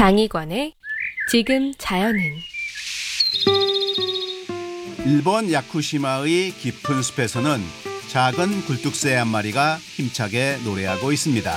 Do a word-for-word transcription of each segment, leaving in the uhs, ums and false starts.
장희관의 지금 자연은. 일본 야쿠시마의 깊은 숲에서는 작은 굴뚝새 한 마리가 힘차게 노래하고 있습니다.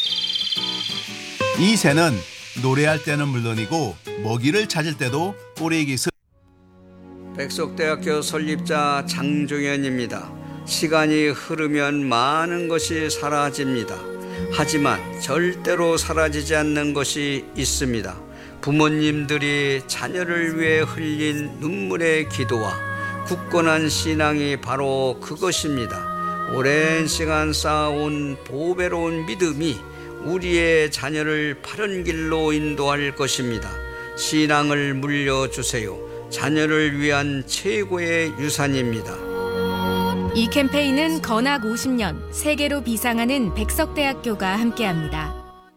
이 새는 노래할 때는 물론이고 먹이를 찾을 때도 꼬리기스. 백석대학교 설립자 장종현입니다. 시간이 흐르면 많은 것이 사라집니다. 하지만 절대로 사라지지 않는 것이 있습니다. 부모님들이 자녀를 위해 흘린 눈물의 기도와 굳건한 신앙이 바로 그것입니다. 오랜 시간 쌓아온 보배로운 믿음이 우리의 자녀를 바른 길로 인도할 것입니다. 신앙을 물려주세요. 자녀를 위한 최고의 유산입니다. 이 캠페인은 건학 오십 년 세계로 비상하는 백석대학교가 함께합니다.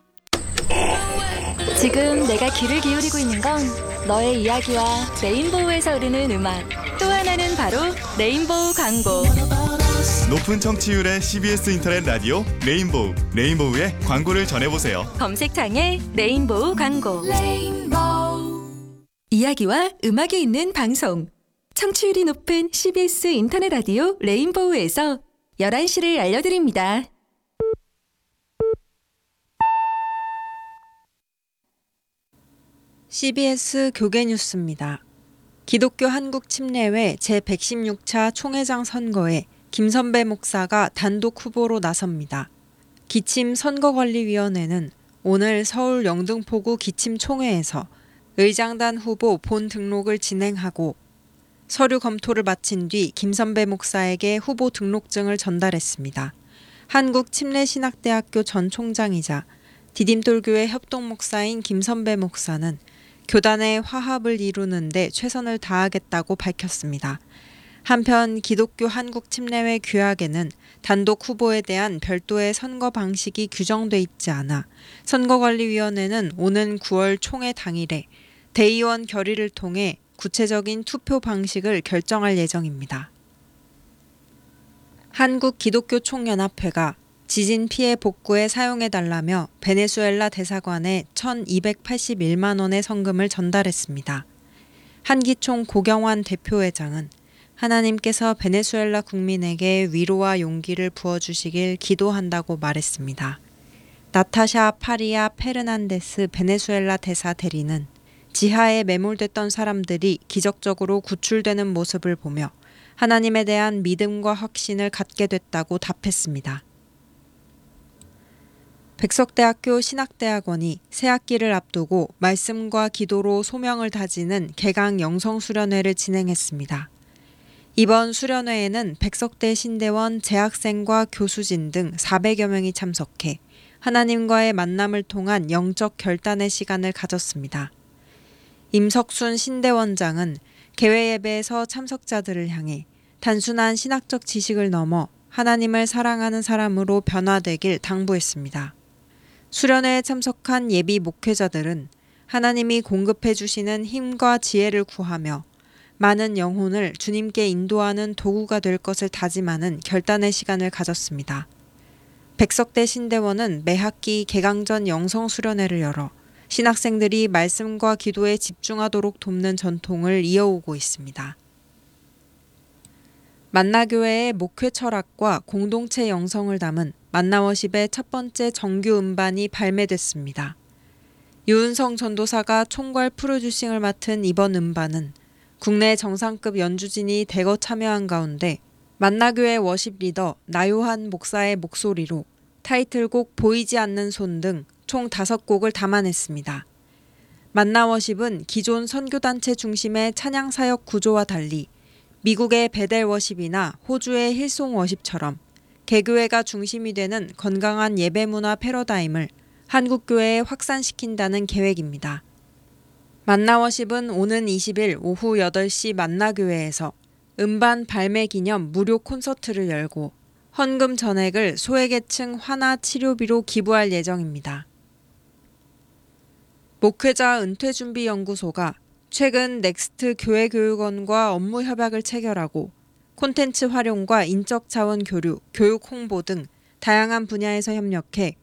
지금 내가 귀를 기울이고 있는 건 너의 이야기와 레인보우에서 흐르는 음악, 또 하나는 바로 레인보우 광고. 높은 청취율의 씨비에스 인터넷 라디오 레인보우, 레인보우의 광고를 전해보세요. 검색창에 레인보우 광고. 레인보우. 이야기와 음악이 있는 방송. 청취율이 높은 씨비에스 인터넷 라디오 레인보우에서 열한 시를 알려드립니다. 씨비에스 교계뉴스입니다. 기독교 한국 침례회 제백십육 차 총회장 선거에 김선배 목사가 단독 후보로 나섭니다. 기침 선거관리위원회는 오늘 서울 영등포구 기침총회에서 의장단 후보 본 등록을 진행하고 서류 검토를 마친 뒤 김선배 목사에게 후보 등록증을 전달했습니다. 한국침례신학대학교 전 총장이자 디딤돌교회 협동목사인 김선배 목사는 교단의 화합을 이루는 데 최선을 다하겠다고 밝혔습니다. 한편 기독교 한국침례회 규약에는 단독 후보에 대한 별도의 선거 방식이 규정돼 있지 않아 선거관리위원회는 오는 구월 총회 당일에 대의원 결의를 통해 구체적인 투표 방식을 결정할 예정입니다. 한국기독교총연합회가 지진 피해 복구에 사용해달라며 베네수엘라 대사관에 천이백팔십일만 원의 성금을 전달했습니다. 한기총 고경환 대표회장은 하나님께서 베네수엘라 국민에게 위로와 용기를 부어주시길 기도한다고 말했습니다. 나타샤 파리아 페르난데스 베네수엘라 대사 대리는 지하에 매몰됐던 사람들이 기적적으로 구출되는 모습을 보며 하나님에 대한 믿음과 확신을 갖게 됐다고 답했습니다. 백석대학교 신학대학원이 새학기를 앞두고 말씀과 기도로 소명을 다지는 개강 영성수련회를 진행했습니다. 이번 수련회에는 백석대 신대원 재학생과 교수진 등 사백여 명이 참석해 하나님과의 만남을 통한 영적 결단의 시간을 가졌습니다. 임석순 신대원장은 개회 예배에서 참석자들을 향해 단순한 신학적 지식을 넘어 하나님을 사랑하는 사람으로 변화되길 당부했습니다. 수련회에 참석한 예비 목회자들은 하나님이 공급해 주시는 힘과 지혜를 구하며 많은 영혼을 주님께 인도하는 도구가 될 것을 다짐하는 결단의 시간을 가졌습니다. 백석대 신대원은 매 학기 개강전 영성수련회를 열어 신학생들이 말씀과 기도에 집중하도록 돕는 전통을 이어오고 있습니다. 만나교회의 목회 철학과 공동체 영성을 담은 만나워십의 첫 번째 정규 음반이 발매됐습니다. 유은성 전도사가 총괄 프로듀싱을 맡은 이번 음반은 국내 정상급 연주진이 대거 참여한 가운데 만나교회 워십 리더 나요한 목사의 목소리로 타이틀곡 보이지 않는 손 등 총 다섯 곡을 담아냈습니다. 만나워십은 기존 선교단체 중심의 찬양사역 구조와 달리 미국의 베델워십이나 호주의 힐송워십처럼 개교회가 중심이 되는 건강한 예배문화 패러다임을 한국교회에 확산시킨다는 계획입니다. 만나워십은 오는 이십 일 오후 여덟 시 만나교회에서 음반 발매 기념 무료 콘서트를 열고 헌금 전액을 소외계층 환화 치료비로 기부할 예정입니다. 목회자 은퇴준비연구소가 최근 넥스트 교회교육원과 업무 협약을 체결하고 콘텐츠 활용과 인적 자원 교류, 교육 홍보 등 다양한 분야에서 협력해